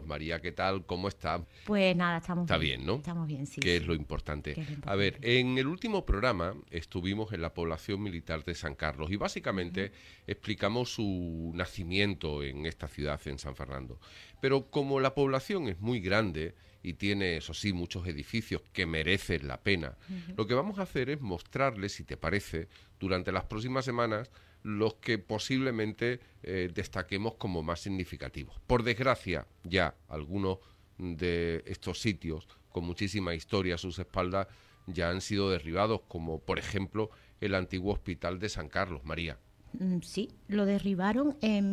María, ¿qué tal? ¿Cómo está? Pues nada, estamos Está bien. bien, ¿no? Estamos bien, sí. Que sí. es lo importante. Que es lo importante. A ver, en el último programa estuvimos en la población militar de San Carlos y básicamente explicamos su nacimiento en esta ciudad, en San Fernando. Pero como la población es muy grande y tiene, eso sí, muchos edificios que merecen la pena, lo que vamos a hacer es mostrarles, si te parece, durante las próximas semanas, los que posiblemente destaquemos como más significativos. Por desgracia, ya algunos de estos sitios con muchísima historia a sus espaldas ya han sido derribados, como por ejemplo el antiguo hospital de San Carlos, María. Sí, lo derribaron en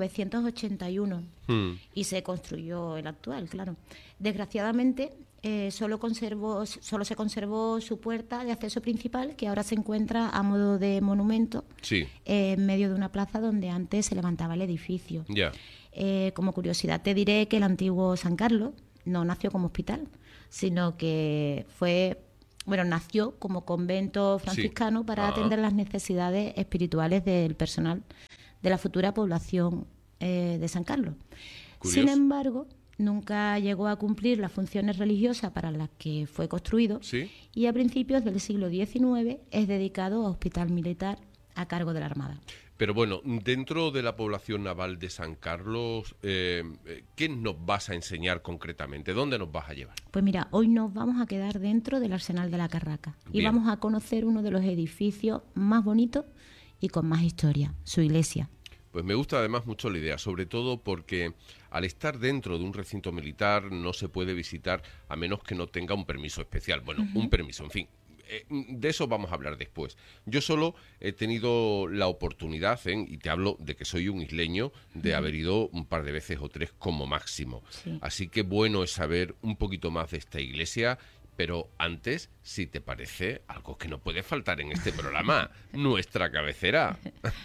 1981 y se construyó el actual, claro. Desgraciadamente, solo se conservó su puerta de acceso principal, que ahora se encuentra a modo de monumento en medio de una plaza donde antes se levantaba el edificio. Como curiosidad te diré que el antiguo San Carlos no nació como hospital, sino que nació como convento franciscano para atender las necesidades espirituales del personal de la futura población de San Carlos. Curioso. Sin embargo, nunca llegó a cumplir las funciones religiosas para las que fue construido y a principios del siglo XIX es dedicado a hospital militar a cargo de la Armada. Pero bueno, dentro de la población naval de San Carlos, ¿qué nos vas a enseñar concretamente? ¿Dónde nos vas a llevar? Pues mira, hoy nos vamos a quedar dentro del Arsenal de la Carraca y vamos a conocer uno de los edificios más bonitos y con más historia, su iglesia. Pues me gusta además mucho la idea, sobre todo porque al estar dentro de un recinto militar no se puede visitar a menos que no tenga un permiso especial. Bueno, un permiso, en fin. De eso vamos a hablar después. Yo solo he tenido la oportunidad, y te hablo de que soy un isleño, de haber ido un par de veces o tres como máximo. Así que bueno es saber un poquito más de esta iglesia, pero antes, si te parece, algo que no puede faltar en este programa, nuestra cabecera.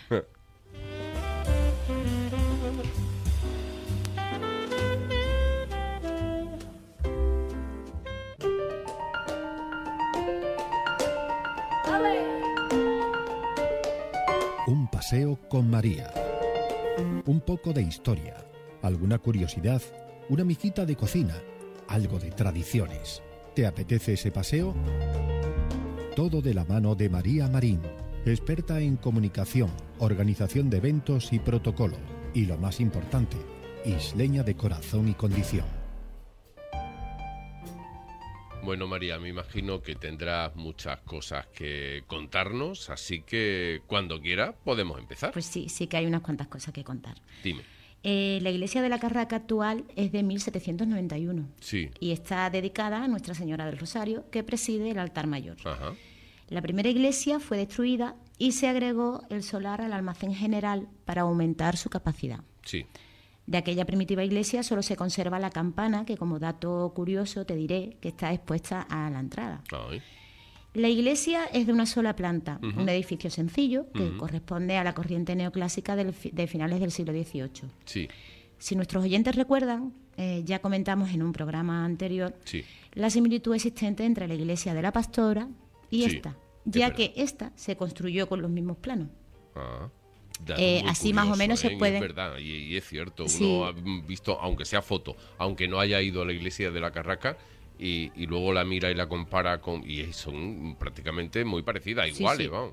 Un paseo con María. Un poco de historia, alguna curiosidad, una mijita de cocina, algo de tradiciones. ¿Te apetece ese paseo? Todo de la mano de María Marín, experta en comunicación, organización de eventos y protocolo. Y lo más importante, isleña de corazón y condición. Bueno, María, me imagino que tendrás muchas cosas que contarnos, así que cuando quiera podemos empezar. Pues sí que hay unas cuantas cosas que contar. Dime. La iglesia de la Carraca actual es de 1791 y está dedicada a Nuestra Señora del Rosario, que preside el altar mayor. La primera iglesia fue destruida y se agregó el solar al almacén general para aumentar su capacidad. De aquella primitiva iglesia solo se conserva la campana, que como dato curioso te diré que está expuesta a la entrada. La iglesia es de una sola planta, un edificio sencillo que corresponde a la corriente neoclásica de finales del siglo XVIII. Si nuestros oyentes recuerdan, ya comentamos en un programa anterior la similitud existente entre la iglesia de la Pastora y esta, ya que esta se construyó con los mismos planos. Así curioso, más o menos se puede. Es verdad, y es cierto. Uno ha visto, aunque sea foto, aunque no haya ido a la iglesia de la Carraca, y luego la mira y la compara con. Y son prácticamente muy parecidas, iguales, vamos.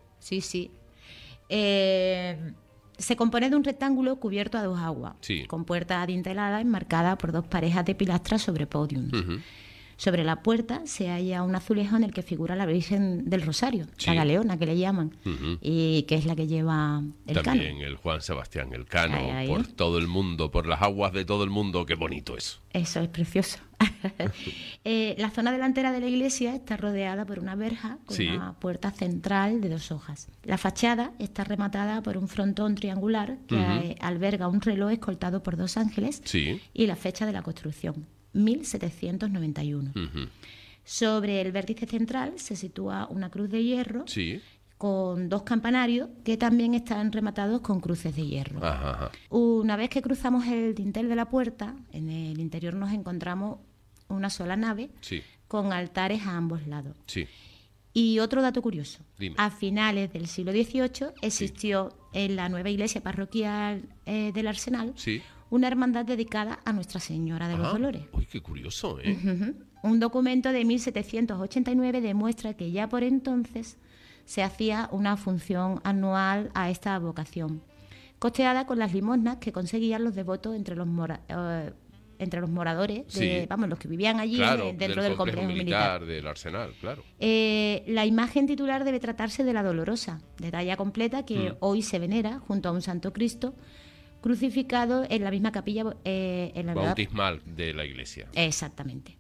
Se compone de un rectángulo cubierto a dos aguas, con puerta adintelada enmarcada por dos parejas de pilastras sobre podiums. Sobre la puerta se halla un azulejo en el que figura la Virgen del Rosario, la Galeona, que le llaman, y que es la que lleva el cano. También el Juan Sebastián Elcano, por todo el mundo, por las aguas de todo el mundo. Qué bonito eso. Eso es precioso. La zona delantera de la iglesia está rodeada por una verja con una puerta central de dos hojas. La fachada está rematada por un frontón triangular que alberga un reloj escoltado por dos ángeles y la fecha de la construcción, 1791. Sobre el vértice central se sitúa una cruz de hierro con dos campanarios que también están rematados con cruces de hierro. Una vez que cruzamos el dintel de la puerta, en el interior nos encontramos una sola nave con altares a ambos lados. Y otro dato curioso. Dime. A finales del siglo XVIII existió en la nueva iglesia parroquial del Arsenal una hermandad dedicada a Nuestra Señora de los Dolores. ¡Uy, qué curioso! Un documento de 1789 demuestra que ya por entonces se hacía una función anual a esta vocación, costeada con las limosnas que conseguían los devotos entre los moradores, los que vivían allí dentro del complejo militar del Arsenal, claro. La imagen titular debe tratarse de la Dolorosa, de talla completa, que hoy se venera junto a un Santo Cristo crucificado en la misma capilla bautismal de la iglesia. Exactamente.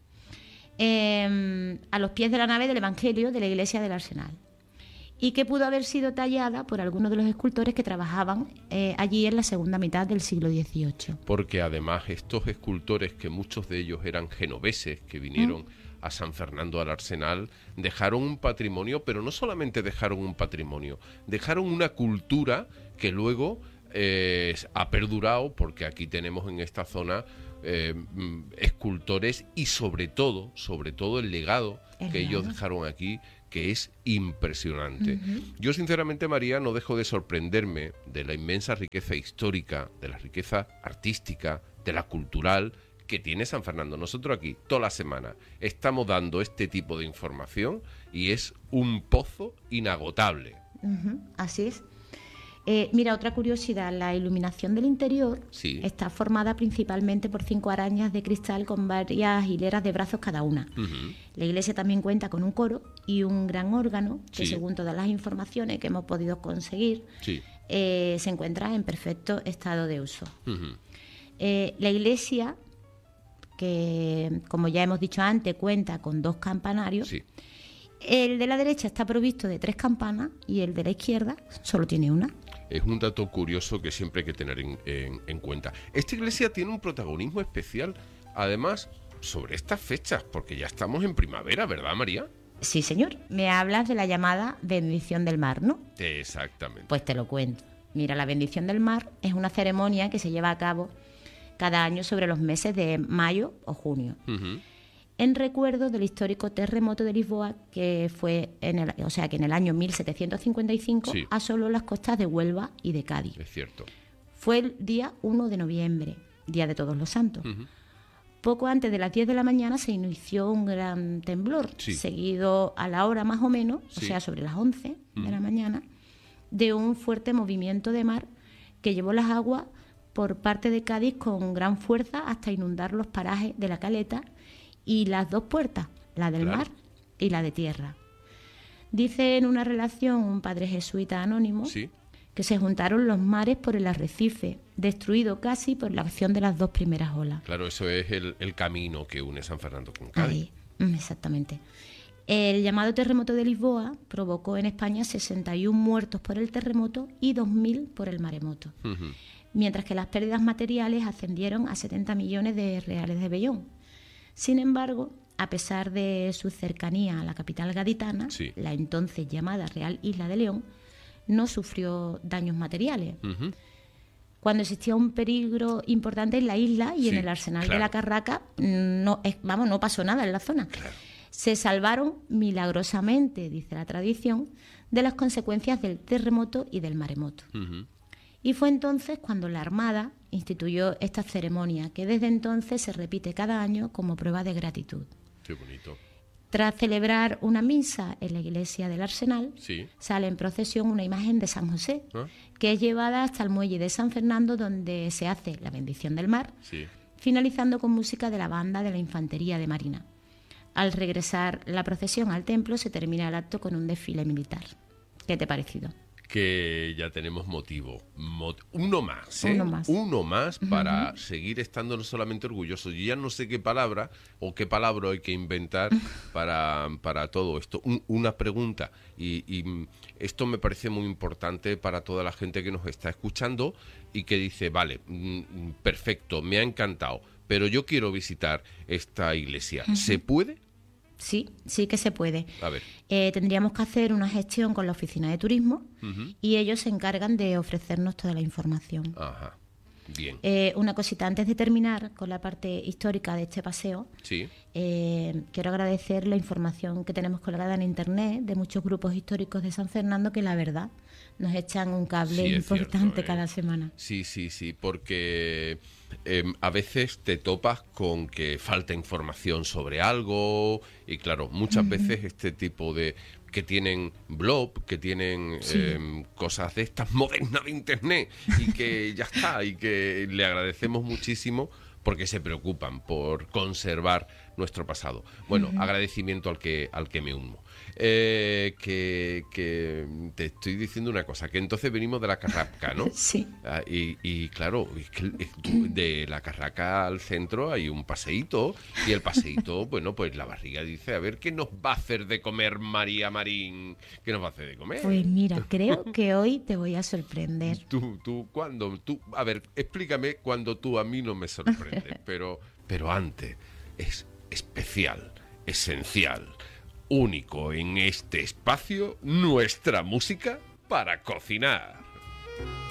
A los pies de la nave del Evangelio de la iglesia del Arsenal, y que pudo haber sido tallada por algunos de los escultores que trabajaban allí en la segunda mitad del siglo XVIII. Porque además estos escultores, que muchos de ellos eran genoveses, que vinieron a San Fernando al Arsenal, dejaron un patrimonio, pero no solamente dejaron un patrimonio, dejaron una cultura que luego ha perdurado, porque aquí tenemos en esta zona escultores y sobre todo el legado que ellos dejaron aquí, que es impresionante. Yo sinceramente, María, no dejo de sorprenderme de la inmensa riqueza histórica, de la riqueza artística, de la cultural que tiene San Fernando. Nosotros aquí toda la semana estamos dando este tipo de información y es un pozo inagotable. Así es. Mira, otra curiosidad, la iluminación del interior está formada principalmente por 5 arañas de cristal con varias hileras de brazos cada una. La iglesia también cuenta con un coro y un gran órgano que, según todas las informaciones que hemos podido conseguir, se encuentra en perfecto estado de uso. La iglesia, que como ya hemos dicho antes, cuenta con 2 campanarios. El de la derecha está provisto de 3 campanas y el de la izquierda solo tiene una. Es un dato curioso que siempre hay que tener en cuenta. Esta iglesia tiene un protagonismo especial, además, sobre estas fechas, porque ya estamos en primavera, ¿verdad, María? Sí, señor. Me hablas de la llamada bendición del mar, ¿no? Exactamente. Pues te lo cuento. Mira, la bendición del mar es una ceremonia que se lleva a cabo cada año sobre los meses de mayo o junio. En recuerdo del histórico terremoto de Lisboa, que fue en el año 1755 asoló las costas de Huelva y de Cádiz. Es cierto. Fue el día 1 de noviembre, Día de Todos los Santos. Poco antes de las 10 de la mañana se inició un gran temblor, seguido a la hora más o menos, o sea, sobre las 11 de la mañana, de un fuerte movimiento de mar que llevó las aguas por parte de Cádiz con gran fuerza hasta inundar los parajes de la Caleta y las 2 puertas, la del mar y la de tierra. Dice en una relación un padre jesuita anónimo que se juntaron los mares por el arrecife, destruido casi por la acción de las 2 primeras olas. Claro, eso es el camino que une San Fernando con Cádiz. Exactamente. El llamado terremoto de Lisboa provocó en España 61 muertos por el terremoto y 2.000 por el maremoto, mientras que las pérdidas materiales ascendieron a 70 millones de reales de vellón. Sin embargo, a pesar de su cercanía a la capital gaditana, la entonces llamada Real Isla de León no sufrió daños materiales. Cuando existía un peligro importante en la isla y en el arsenal de la Carraca, no pasó nada en la zona. Se salvaron milagrosamente, dice la tradición, de las consecuencias del terremoto y del maremoto. Y fue entonces cuando la Armada instituyó esta ceremonia, que desde entonces se repite cada año como prueba de gratitud. Qué bonito. Tras celebrar una misa en la iglesia del Arsenal, sale en procesión una imagen de San José, que es llevada hasta el muelle de San Fernando, donde se hace la bendición del mar, finalizando con música de la banda de la Infantería de Marina. Al regresar la procesión al templo, se termina el acto con un desfile militar. ¿Qué te ha parecido? Que ya tenemos motivo. Uno más para seguir estando no solamente orgullosos. Yo ya no sé qué palabra o qué palabra hay que inventar para todo esto. Una pregunta, y esto me parece muy importante para toda la gente que nos está escuchando y que dice, vale, perfecto, me ha encantado, pero yo quiero visitar esta iglesia. ¿Se puede? Sí que se puede. A ver. Tendríamos que hacer una gestión con la oficina de turismo y ellos se encargan de ofrecernos toda la información. Ajá, bien. Una cosita, antes de terminar con la parte histórica de este paseo, quiero agradecer la información que tenemos colgada en internet de muchos grupos históricos de San Fernando que la verdad nos echan un cable Sí, importante cierto, cada semana. Sí, porque a veces te topas con que falta información sobre algo y claro, muchas veces este tipo de... que tienen blog, que tienen cosas de estas modernas de internet y que ya está, y que le agradecemos muchísimo porque se preocupan por conservar nuestro pasado. Bueno, agradecimiento al que me uno. Que te estoy diciendo una cosa, que entonces venimos de la Carrasca, ¿no? Sí. Y claro, es que de la Carraca al centro hay un paseíto, y el paseíto, bueno, pues la barriga dice, a ver, ¿qué nos va a hacer de comer María Marín? ¿Qué nos va a hacer de comer? Pues mira, creo que hoy te voy a sorprender. A ver, explícame cuando tú a mí no me sorprendes, pero antes es especial, esencial, único en este espacio, nuestra música para cocinar.